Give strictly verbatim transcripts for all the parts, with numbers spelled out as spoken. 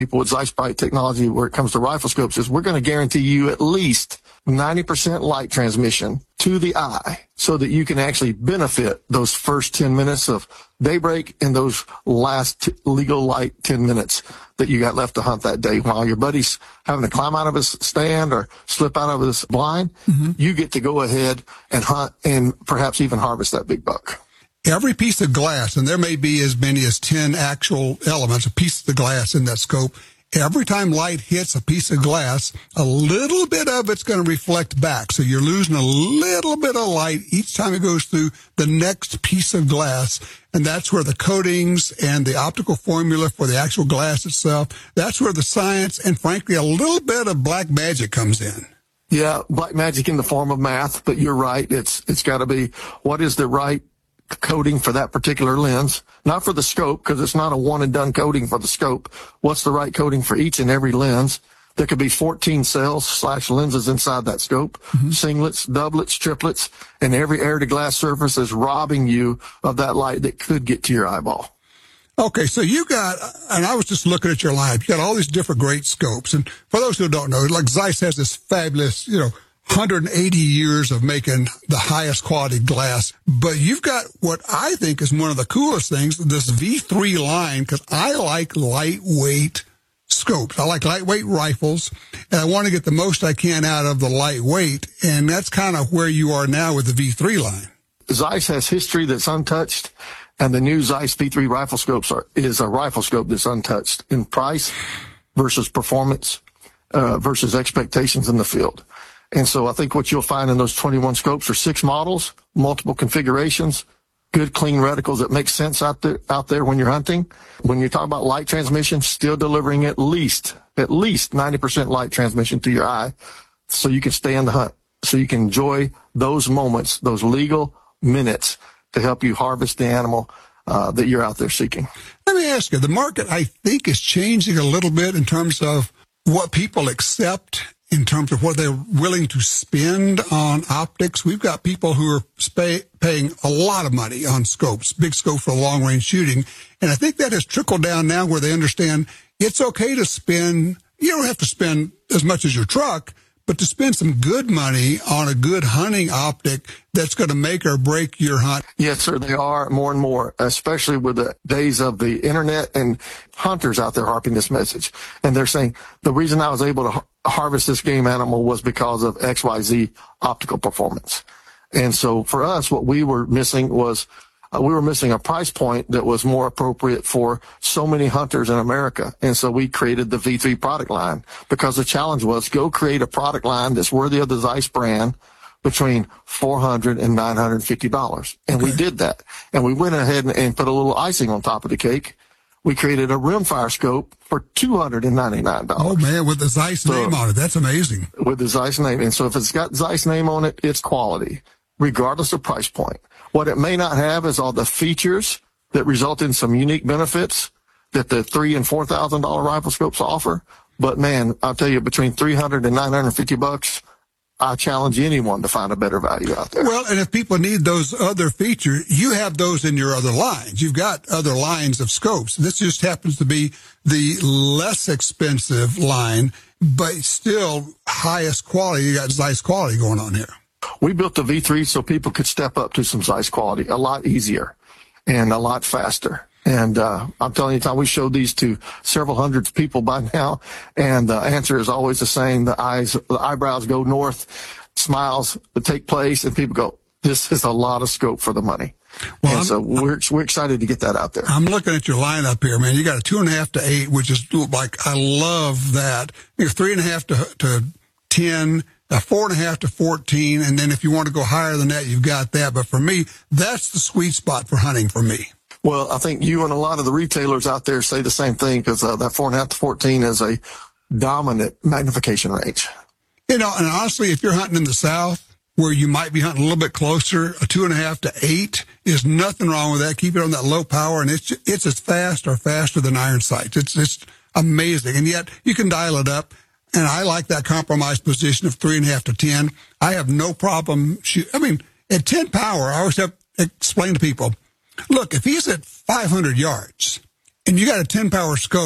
people with Zeiss Bright technology where it comes to rifle scopes is we're going to guarantee you at least ninety percent light transmission to the eye so that you can actually benefit those first ten minutes of daybreak and those last t- legal light ten minutes that you got left to hunt that day. While your buddy's having to climb out of his stand or slip out of his blind, mm-hmm. you get to go ahead and hunt and perhaps even harvest that big buck. Every piece of glass, and there may be as many as ten actual elements, a piece of the glass in that scope, every time light hits a piece of glass, a little bit of it's going to reflect back. So you're losing a little bit of light each time it goes through the next piece of glass. And that's where the coatings and the optical formula for the actual glass itself, that's where the science and, frankly, a little bit of black magic comes in. Yeah, black magic in the form of math, but you're right. It's It's got to be what is the right coating for that particular lens, not for the scope, because it's not a one and done coating for the scope. What's the right coating for each and every lens? There could be fourteen cells slash lenses inside that scope, mm-hmm. singlets, doublets, triplets, and every air to glass surface is robbing you of that light that could get to your eyeball. Okay, so you got, and I was just looking at your lineup, you got all these different great scopes. And for those who don't know, like Zeiss has this fabulous, you know, one hundred eighty years of making the highest quality glass. But you've got what I think is one of the coolest things, this V three line, because I like lightweight scopes. I like lightweight rifles, and I want to get the most I can out of the lightweight, and that's kind of where you are now with the V three line. Zeiss has history that's untouched, and the new Zeiss V three rifle scopes are, is a rifle scope that's untouched in price versus performance uh, versus expectations in the field. And so I think what you'll find in those twenty-one scopes are six models, multiple configurations, good clean reticles that make sense out there, out there when you're hunting. When you talk about light transmission, still delivering at least, at least ninety percent light transmission to your eye so you can stay in the hunt, so you can enjoy those moments, those legal minutes to help you harvest the animal uh, that you're out there seeking. Let me ask you, the market, I think, is changing a little bit in terms of what people accept in terms of what they're willing to spend on optics. We've got people who are pay, paying a lot of money on scopes, big scopes for long-range shooting. And I think that has trickled down now where they understand it's okay to spend, you don't have to spend as much as your truck, but to spend some good money on a good hunting optic that's going to make or break your hunt. Yes, sir, they are more and more, especially with the days of the internet and hunters out there harping this message. And they're saying the reason I was able to harvest this game animal was because of X Y Z optical performance. And so for us, what we were missing was uh, we were missing a price point that was more appropriate for so many hunters in America. And so we created the V three product line because the challenge was go create a product line that's worthy of the Zeiss brand between four hundred dollars and nine hundred fifty dollars. And okay. we did that. And we went ahead and, and put a little icing on top of the cake. We created a rimfire scope for two hundred ninety-nine dollars. Oh, man, with the Zeiss so, name on it. That's amazing. With the Zeiss name. And so if it's got Zeiss name on it, it's quality, regardless of price point. What it may not have is all the features that result in some unique benefits that the three and four thousand dollar rifle scopes offer. But man, I'll tell you, between three hundred and nine hundred fifty bucks, I challenge anyone to find a better value out there. Well, and if people need those other features, you have those in your other lines. You've got other lines of scopes. This just happens to be the less expensive line, but still highest quality. You got Zeiss quality going on here. We built the V three so people could step up to some Zeiss quality a lot easier and a lot faster. And uh, I'm telling you, Tom, we showed these to several hundreds of people by now, and the answer is always the same. The eyes, the eyebrows go north, smiles take place, and people go, this is a lot of scope for the money. Well, and I'm, so we're we're excited to get that out there. I'm looking at your lineup here, man. You got a two and a half to eight, which is like, I love that. You have three and a half to, to ten, a four and a half to fourteen, and then if you want to go higher than that, you've got that. But for me, that's the sweet spot for hunting for me. Well, I think you and a lot of the retailers out there say the same thing because uh, that four and a half to fourteen is a dominant magnification range. You know, and honestly, if you're hunting in the South where you might be hunting a little bit closer, a two and a half to eight is nothing wrong with that. Keep it on that low power, and it's it's as fast or faster than iron sights. It's it's amazing, and yet you can dial it up. And I like that compromise position of three and a half to ten. I have no problem shoot. I mean, at ten power, I always have to explain to people. Look, if he's at five hundred yards and you got a ten power scope,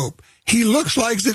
he looks like